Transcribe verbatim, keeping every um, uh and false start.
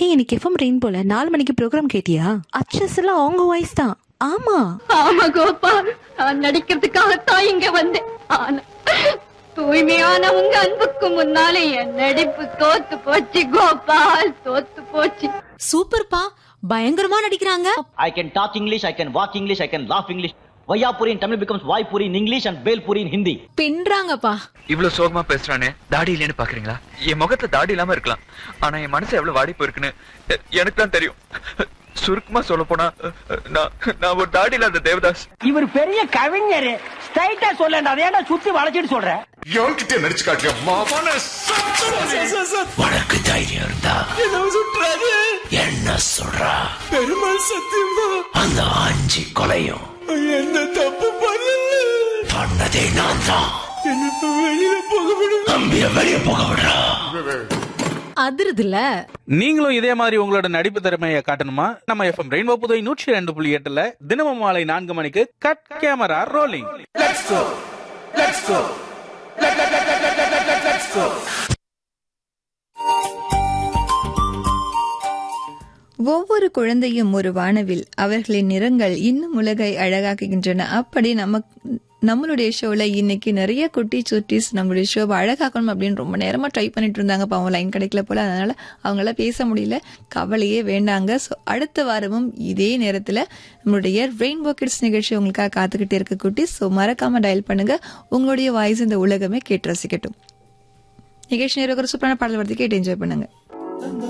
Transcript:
ஏன் இன்னைக்கு FM rain போல நாலு மணிக்கு ப்ரோக்ராம் கேட்டியா? அச்சஸ் எல்லாம் அவங்க வாய்ஸ் தான். ஆமா ஆமா கோபால், நான் நடிக்கிறதுக்காகத்தான் இங்க வந்தேன். ஆனா தூய்மையான உங்க அன்புக்கு முன்னாலே என் நடிப்பு தோத்து போச்சு கோபால், தோத்து போச்சு. சூப்பர்ப்பா, பயங்கரமா நடிக்கிறாங்க. I can talk English, I can walk English, I can laugh English. Vayapuri in Tamil becomes Vaipuri in English and Belpuri in Hindi. பின்றாங்கப்பா. இவ்வளவு சோகமா பேசுறானே, தாடி இல்லைன்னு பாக்குறீங்களா? என் முகத்துல தாடி இல்லாம இருக்கலாம், ஆனா என் மனசு எவ்வளவு வாடி போயிருக்குன்னு எனக்கு தான் தெரியும். சுருக்கமா சொல்ல போனா நான் நான் ஒரு தாடி இல்லாத தேவதாஸ். இவர் பெரிய கவிஞர், ஸ்ட்ரைட்டா சொல்லண்டா, அதேடா சுத்தி வளைச்சிட்டு சொல்ற. என்கிட்ட நடிச்சு காட்டியா மாவான? உனக்கு தைரியம் இருந்தா என்ன சொல்றாரு? என்ன சொல்றா? பெருமாள் சத்தியமா அந்த அஞ்சு கொலையும் என்ன தப்பு பண்ணல, பண்ணதே நான் தான். என்ன வெளியில போக விடு, தம்பிய வெளிய போக விடுறா. அதிருதுல. நீங்களும் இதே மாதிரி உங்களோட நடிப்பு திறமையை காட்டணுமா? நம்ம எஃப்எம் ரெயின்போ புதுவை நூற்றி ரெண்டு புள்ளி எட்டுல தினமும் மாலை நான்கு மணிக்கு cut camera rolling. Let's go let's go let's go. ஒவ்வொரு குழந்தையும் ஒரு வானவில், அவர்களின் நிறங்கள் இன்னும் உலகை அழகாக்குகின்றன. அப்படி நம்ம நம்மளுடைய ஷோல இன்னைக்கு நிறைய குட்டி சுட்டிஸ் நம்மளுடைய ஷோவை அழகாக்கணும் அப்படின்னு ரொம்ப நேரமா ட்ரை பண்ணிட்டு இருந்தாங்க. பாவம் லைன் கிடைக்கல போல, அதனால அவங்களால பேச முடியல. கவலையே வேண்டாங்க. ஸோ அடுத்த வாரமும் இதே நேரத்துல நம்மளுடைய ரெயின்போ கிட்ஸ் நிகழ்ச்சி உங்களுக்காக காத்துக்கிட்டே இருக்க குட்டி. ஸோ மறக்காம டயல் பண்ணுங்க, உங்களுடைய வாய்ஸ் இந்த உலகமே கேட்டு ரசிக்கட்டும். நிகழ்ச்சி நேரம் ஒரு சூப்பரான பாடல் வரது கேட்டு என்ஜாய் பண்ணுங்க.